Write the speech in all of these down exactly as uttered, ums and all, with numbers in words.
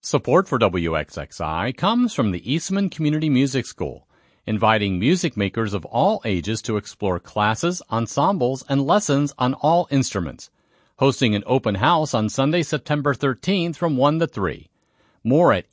Support for W X X I comes from the Eastman Community Music School, inviting music makers of all ages to explore classes, ensembles, and lessons on all instruments. Hosting an open house on Sunday, September thirteenth from one to three. More at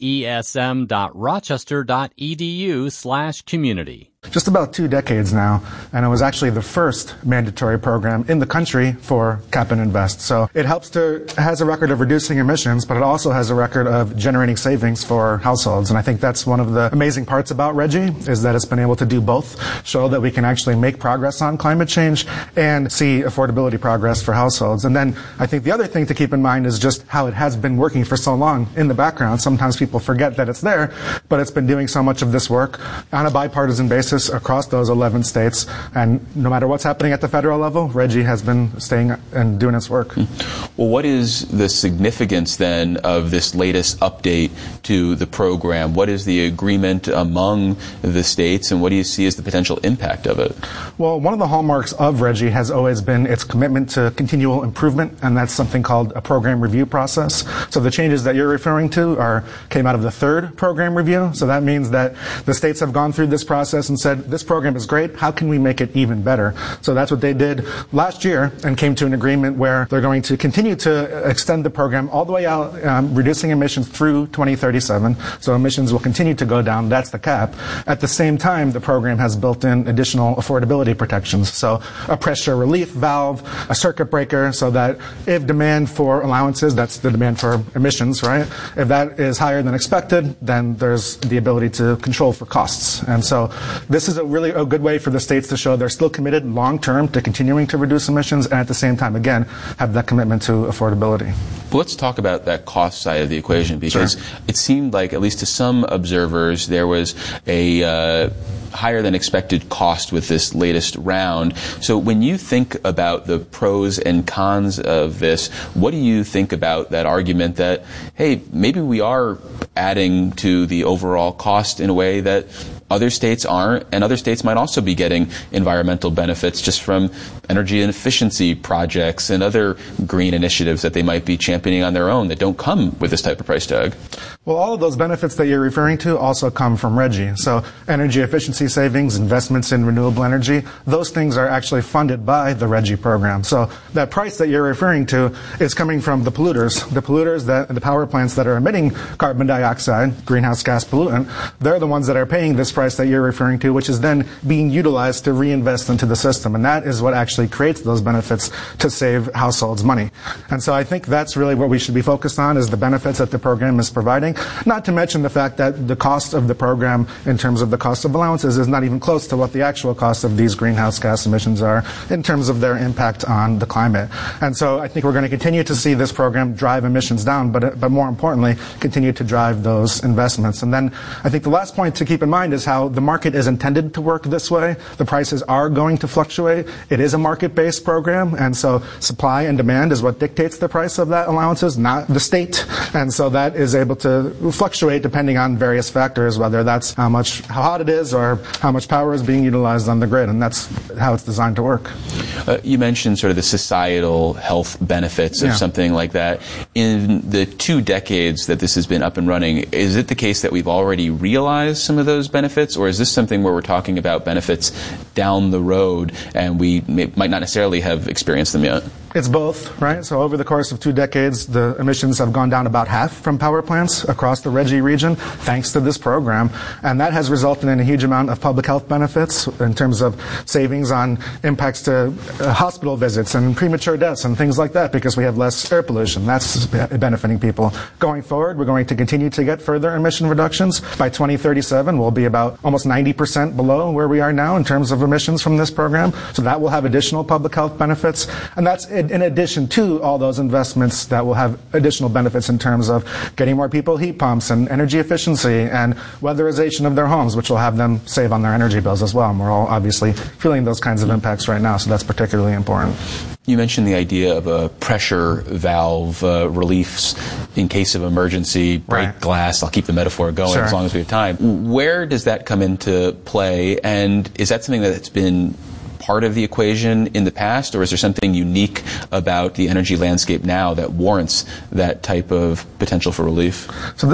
esm.rochester.edu slash community. Just about two decades now, and it was actually the first mandatory program in the country for Cap and Invest. So it helps to, it has a record of reducing emissions, but it also has a record of generating savings for households. And I think that's one of the amazing parts about RGGI, is that it's been able to do both, show that we can actually make progress on climate change and see affordability progress for households. And then I think the other thing to keep in mind is just how it has been working for so long in the background. Sometimes people forget that it's there, but it's been doing so much of this work on a bipartisan basis across those eleven states, and no matter what's happening at the federal level, RGGI has been staying and doing its work. Well, what is the significance then of this latest update to the program? What is the agreement among the states, and what do you see as the potential impact of it? Well, one of the hallmarks of RGGI has always been its commitment to continual improvement, and that's something called a program review process. So the changes that you're referring to are came out of the third program review. So that means that the states have gone through this process and said, this program is great, how can we make it even better? So that's what they did last year and came to an agreement where they're going to continue to extend the program all the way out, um, reducing emissions through twenty thirty-seven. So emissions will continue to go down, that's the cap. At the same time, the program has built in additional affordability protections. So a pressure relief valve, a circuit breaker, so that if demand for allowances, that's the demand for emissions, right? If that is higher than expected, then there's the ability to control for costs. And so this is a really a good way for the states to show they're still committed long-term to continuing to reduce emissions, and at the same time, again, have that commitment to affordability. Well, let's talk about that cost side of the equation, because Sure. it seemed like, at least to some observers, there was a uh, higher than expected cost with this latest round. So when you think about the pros and cons of this, what do you think about that argument that, hey, maybe we are adding to the overall cost in a way that other states aren't, and other states might also be getting environmental benefits just from energy and efficiency projects and other green initiatives that they might be championing on their own that don't come with this type of price tag? Well, all of those benefits that you're referring to also come from RGGI. So energy efficiency savings, investments in renewable energy, those things are actually funded by the RGGI program. So that price that you're referring to is coming from the polluters. The polluters, that the power plants that are emitting carbon dioxide, greenhouse gas pollutant, they're the ones that are paying this price that you're referring to, which is then being utilized to reinvest into the system. And that is what actually creates those benefits to save households money. And so I think that's really what we should be focused on, is the benefits that the program is providing. Not to mention the fact that the cost of the program in terms of the cost of allowances is not even close to what the actual cost of these greenhouse gas emissions are in terms of their impact on the climate. And so I think we're going to continue to see this program drive emissions down, but, but more importantly, continue to drive those investments. And then I think the last point to keep in mind is how the market is intended to work this way. The prices are going to fluctuate. It is a market-based program, and so supply and demand is what dictates the price of that allowances, not the state. And so that is able to fluctuate depending on various factors, whether that's how much, how hot it is, or how much power is being utilized on the grid, and that's how it's designed to work. Uh, you mentioned sort of the societal health benefits of Yeah. something like that. In the two decades that this has been up and running, is it the case that we've already realized some of those benefits, or is this something where we're talking about benefits down the road and we may, might not necessarily have experienced them yet? It's both, right? So over the course of two decades, the emissions have gone down about half from power plants across the RGGI region, thanks to this program. And that has resulted in a huge amount of public health benefits in terms of savings on impacts to uh, hospital visits and premature deaths and things like that, because we have less air pollution. That's benefiting people. Going forward, we're going to continue to get further emission reductions. By twenty thirty-seven, we'll be about almost ninety percent below where we are now in terms of emissions from this program. So that will have additional public health benefits. And that's in addition to all those investments that will have additional benefits in terms of getting more people heat pumps and energy efficiency and weatherization of their homes, which will have them save on their energy bills as well. And we're all obviously feeling those kinds of impacts right now, so that's particularly important. You mentioned the idea of a pressure valve uh, reliefs in case of emergency, break Right. glass. I'll keep the metaphor going Sure. as long as we have time. Where does that come into play, and is that something that's been part of the equation in the past, or is there something unique about the energy landscape now that warrants that type of potential for relief? So